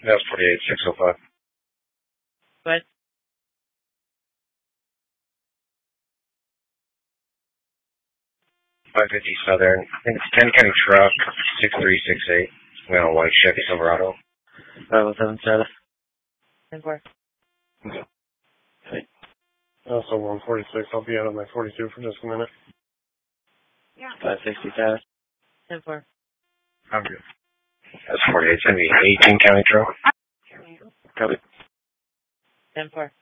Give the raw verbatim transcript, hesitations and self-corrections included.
That's forty-eight, six oh five. What? five fifty Southern. I think it's ten County Truck, six three six eight. We on a white Chevy Silverado. five oh seven Strata. ten four. Okay. Also one forty-six. I'll be out on my forty-two for just a minute. five sixty Travis. ten four. I'm good. That's forty-eight. It's going to be eighteen County Truck. Copy. ten four.